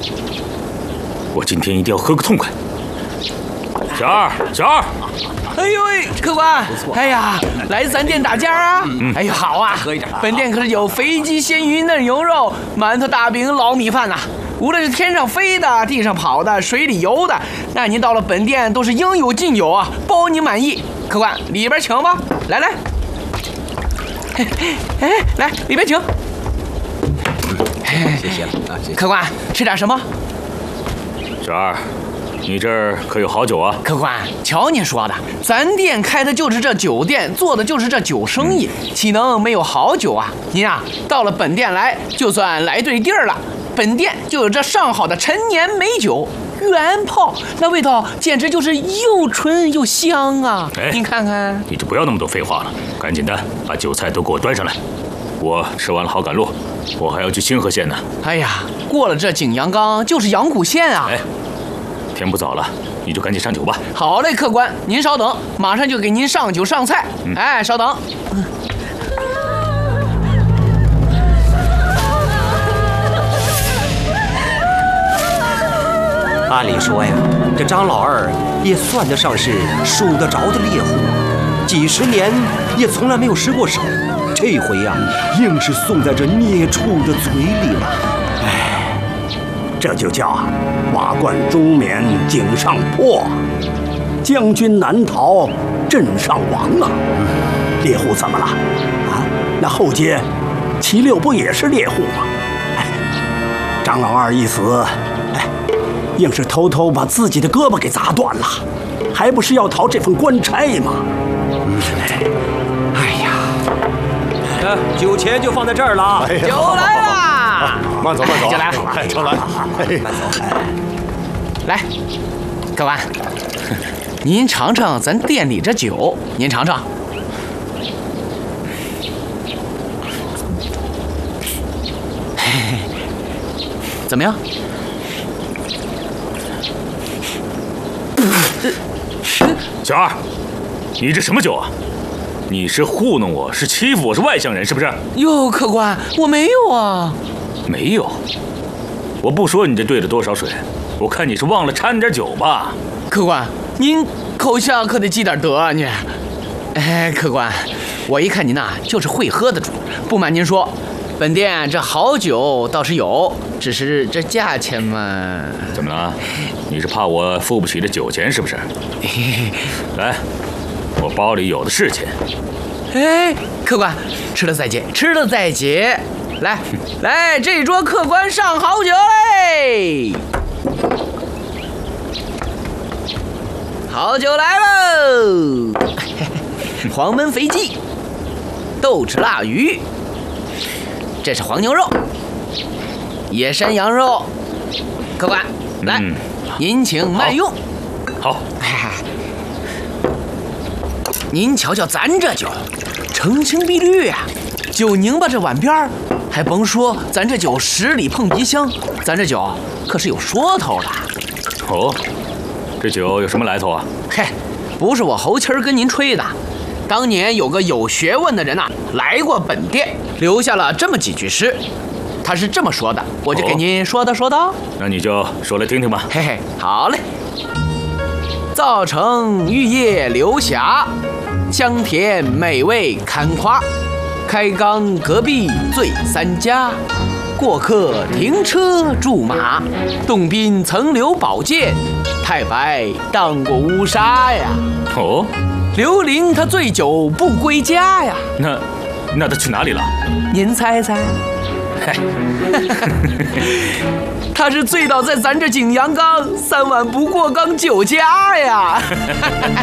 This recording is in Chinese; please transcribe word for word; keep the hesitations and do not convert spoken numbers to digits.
我今天一定要喝个痛快。小二，小二， 哎呦喂，客官，哎呀，来咱店打架啊！嗯、哎呦，好啊，喝一点。本店可是有飞机鲜鱼嫩牛肉、馒头大饼老米饭呐、啊。无论是天上飞的、地上跑的、水里游的，那您到了本店都是应有尽有啊，包您满意。客官，里边请吧，来来，哎，来里边请。 嗯、谢谢了啊，谢谢。 客官，吃点什么？ 小二，你这儿可有好酒啊？ 客官，瞧您说的，咱店开的就是这酒店，做的就是这酒生意，岂能没有好酒啊？您啊，到了本店来，就算来对地儿了。本店就有这上好的陈年美酒，原泡，那味道简直就是又纯又香啊！哎，您看看， 你就不要那么多废话了，赶紧的把酒菜都给我端上来。我吃完了好赶路，我还要去清河县呢。 哎呀，过了这景阳冈就是阳谷县啊！ 哎，天不早了，你就赶紧上酒吧。 好嘞，客官，您稍等，马上就给您上酒上菜。嗯、哎，稍等。嗯按理说呀，这张老二也算得上是数得着的猎户，几十年也从来没有失过手，这回呀，硬是送在这孽畜的嘴里了。 哎，这就叫瓦罐中眠井上破，将军难逃阵上亡啊！嗯、猎户怎么了？啊，那后街齐六不也是猎户吗？哎，张老二一死，哎。硬是偷偷把自己的胳膊给砸断了，还不是要逃这份官差吗？嗯， 哎呀，呃，酒钱就放在这儿了， 哎、酒来了， 慢走慢走， 酒来了， 酒来了， 慢走。 来，客官，您尝尝咱店里这酒，您尝尝。嘿嘿，怎么样？ 小二，你这什么酒啊？你是糊弄我，是欺负我，是外乡人，是不是？ 哟，客官，我没有啊。 没有？我不说你这兑了多少水，我看你是忘了掺点酒吧。 客官，您口下可得积点德啊，你。哎，客官，我一看您呐、啊，就是会喝的主。不瞒您说，本店这好酒倒是有，只是这价钱嘛…… 怎么了？你是怕我付不起这酒钱是不是？来，我包里有的是钱。 哎，客官，吃了再结，吃了再结。来，来，这桌客官上好酒嘞！好酒来喽！黄焖肥鸡，豆豉腊鱼，这是黄牛肉，野山羊肉。客官，来。嗯，您请慢用。 好， 您瞧瞧咱这酒，澄清碧绿啊，酒凝巴这碗边儿，还甭说咱这酒十里碰鼻香，咱这酒可是有说头的。 哦，这酒有什么来头啊？ 嘿，不是我猴气儿跟您吹的，当年有个有学问的人呐、啊，来过本店，留下了这么几句诗。他是这么说的，我就给您说道说道。哦、 那你就说来听听吧。 嘿嘿，好嘞。造成玉叶流霞，香甜美味堪夸。开缸隔壁醉三家，过客停车驻马。洞宾曾留宝剑，太白当过乌纱呀。 哦， 刘伶他醉酒不归家呀。 那那他去哪里了？ 您猜猜。他是醉倒在咱这景阳冈，三碗不过冈酒家呀。